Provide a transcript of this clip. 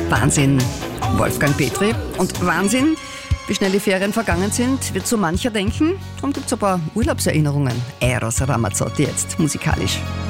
Wahnsinn, Wolfgang Petri. Und Wahnsinn, wie schnell die Ferien vergangen sind, wird so mancher denken. Darum gibt es ein paar Urlaubserinnerungen. Eros Ramazzotti jetzt, musikalisch.